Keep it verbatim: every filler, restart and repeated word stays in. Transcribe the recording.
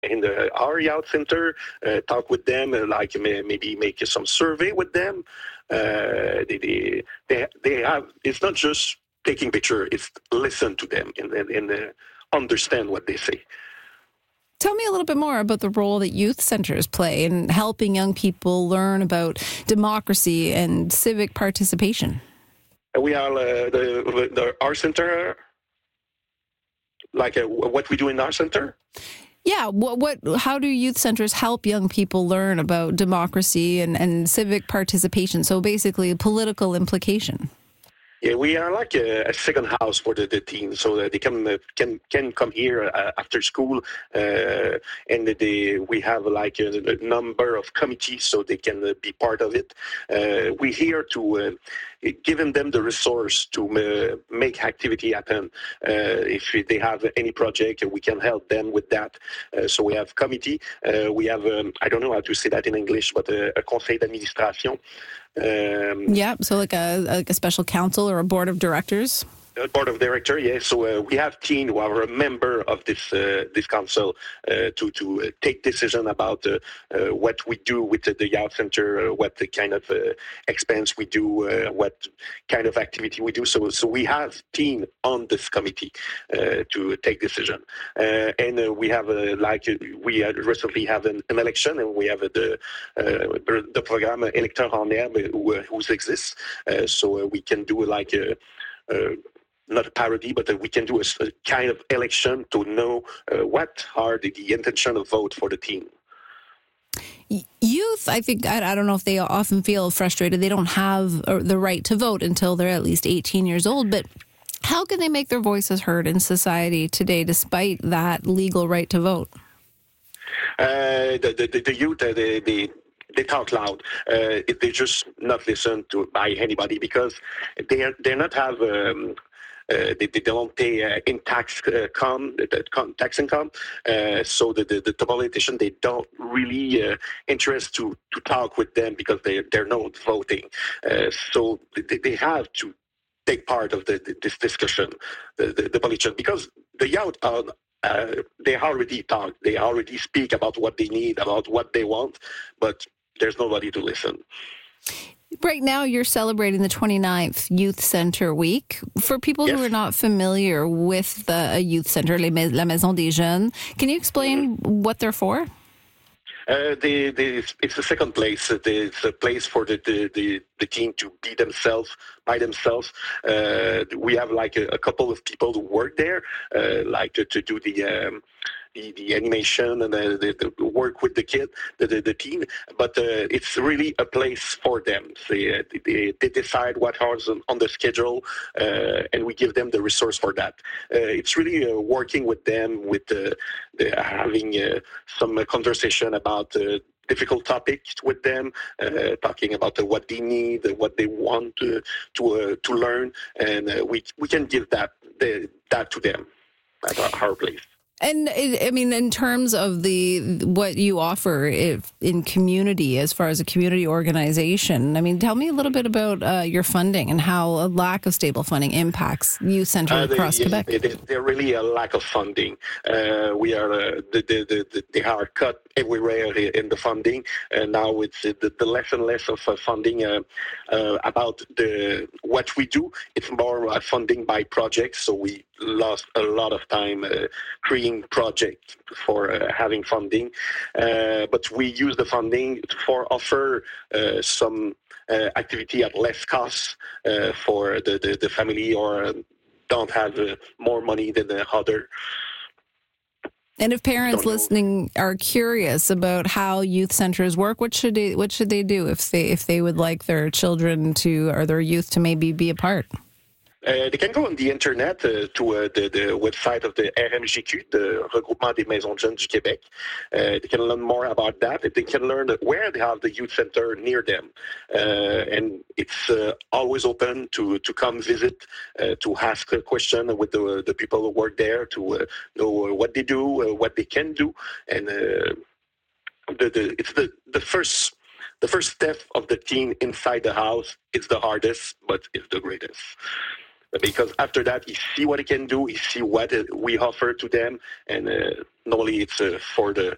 in the our youth center, uh, talk with them, uh, like may, maybe make some survey with them. Uh, they, they they they have. It's not just taking picture; it's listen to them and and, and uh, understand what they say. Tell me a little bit more about the role that youth centers play in helping young people learn about democracy and civic participation. We are uh, the, the our center, like uh, what we do in our center. Yeah, what, what? How do youth centers help young people learn about democracy and, and civic participation? So basically, political implication. Yeah, we are like a, a second house for the, the teens, so that they can uh, can can come here uh, after school, uh, and they we have like a, a number of committees, so they can uh, be part of it. Uh, we're here to uh, giving them the resource to uh, make activity happen. Uh, if they have any project, we can help them with that. Uh, so we have committee. Uh, we have um, I don't know how to say that in English, but a, a conseil d'administration. Um, yeah, so like a, like a special council or a board of directors? A board of director, yes. So uh, we have team who are a member of this uh, this council uh, to to uh, take decision about uh, uh, what we do with the, the youth center, uh, what the kind of uh, expense we do, uh, what kind of activity we do. So so we have team on this committee uh, to take decision, uh, and uh, we have uh, like uh, we uh, recently have an, an election, and we have uh, the uh, the program Électeurs en Herbe who, uh, who exists. Uh, so uh, we can do like a. Uh, not a parody, but uh, we can do a, a kind of election to know uh, what are the, the intention of vote for the team. Youth, I think, I, I don't know if they often feel frustrated. They don't have the right to vote until they're at least eighteen years old, but how can they make their voices heard in society today despite that legal right to vote? Uh, the, the, the youth, uh, they, they, they talk loud. Uh, they just not listen to by anybody because they are, they're not have... Um, Uh, they, they don't pay uh, in tax uh, com, the, tax income, uh, so the, the the politician they don't really uh, interest to to talk with them because they they're not voting. Uh, so they, they have to take part of the, the this discussion, the, the the politician, because the youth are. Uh, they already talk. They already speak about what they need, about what they want, but there's nobody to listen. Right now, you're celebrating the twenty-ninth Youth Center Week. For people yes. who are not familiar with the youth center, Les, La Maison des Jeunes, can you explain mm-hmm. what they're for? Uh, they, they, it's the second place. It's a place for the, the, the, the team to be themselves, by themselves. Uh, we have like a, a couple of people who work there, uh, like to, to do the... Um, The, the animation and the, the, the work with the kid, the, the, the team, but uh, it's really a place for them. They, uh, they, they decide what hours on, on the schedule, uh, and we give them the resource for that. Uh, it's really uh, working with them, with uh, the, having uh, some uh, conversation about uh, difficult topics with them, uh, talking about uh, what they need, uh, what they want to to, uh, to learn, and uh, we we can give that the, that to them at our, our place. And it, I mean, in terms of the what you offer if, in community, as far as a community organization, I mean, tell me a little bit about uh, your funding and how a lack of stable funding impacts youth centers uh, across they, Quebec. They, they're really a lack of funding. Uh, we are uh, the, the, the, they are cut everywhere in the funding, and now it's uh, the, the less and less of uh, funding uh, uh, about the what we do. It's more uh, funding by projects, so we lost a lot of time uh, creating projects for uh, having funding, uh, but we use the funding for offer uh, some uh, activity at less cost uh, for the, the, the family or don't have uh, more money than the other. And if parents listening are curious about how youth centers work, what should they what should they do if they if they would like their children to or their youth to maybe be a part? Uh, they can go on the internet uh, to uh, the, the website of the R M G Q, the Regroupement des Maisons de Jeunes du Québec. Uh, they can learn more about that. They can learn where they have the youth center near them. Uh, and it's uh, always open to, to come visit, uh, to ask a question with the, the people who work there, to uh, know what they do, uh, what they can do. And uh, the, the, it's the, the first... The first step of the team inside the house is the hardest, but it's the greatest. Because after that, you see what he can do, you see what we offer to them, and uh, normally it's uh, for the